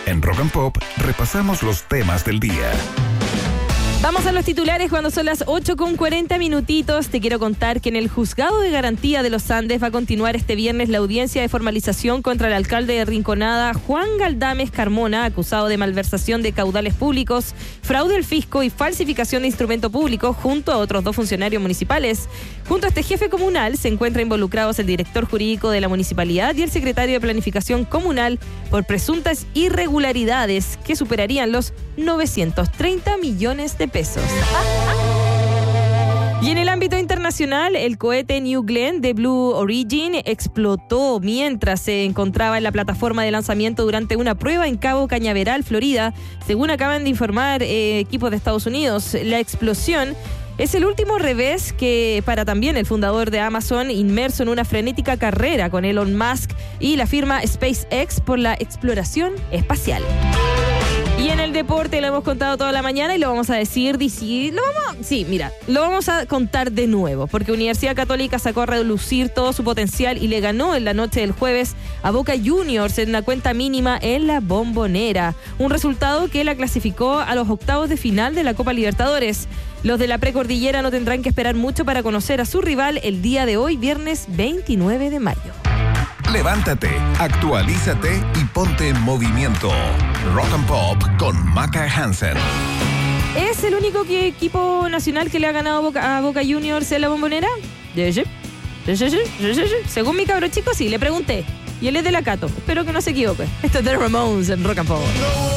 En Rock and Pop repasamos los temas del día. Vamos a los titulares cuando son las 8:40. Te quiero contar que en el Juzgado de Garantía de los Andes va a continuar este viernes la audiencia de formalización contra el alcalde de Rinconada, Juan Galdames Carmona, acusado de malversación de caudales públicos, fraude al fisco y falsificación de instrumento público, junto a otros 2 funcionarios municipales. Junto a este jefe comunal se encuentran involucrados el director jurídico de la municipalidad y el secretario de Planificación Comunal por presuntas irregularidades que superarían los 930 millones de pesos. Y en el ámbito internacional, el cohete New Glenn de Blue Origin explotó mientras se encontraba en la plataforma de lanzamiento durante una prueba en Cabo Cañaveral, Florida. Según acaban de informar equipos de Estados Unidos, la explosión es el último revés que para también el fundador de Amazon, inmerso en una frenética carrera con Elon Musk y la firma SpaceX por la exploración espacial. Y en el deporte lo hemos contado toda la mañana y lo vamos a decir, lo vamos a contar de nuevo, porque Universidad Católica sacó a relucir todo su potencial y le ganó en la noche del jueves a Boca Juniors en una cuenta mínima en la Bombonera. Un resultado que la clasificó a los octavos de final de la Copa Libertadores. Los de la precordillera no tendrán que esperar mucho para conocer a su rival el día de hoy, viernes 29 de mayo. Levántate, actualízate y ponte en movimiento. Rock and Pop con Maca Hansen. ¿Es el único equipo nacional que le ha ganado a Boca Juniors en la Bombonera? Según mi cabro chico, sí, le pregunté. Y él es de la Cato. Espero que no se equivoque. Esto es The Ramones en Rock and Pop.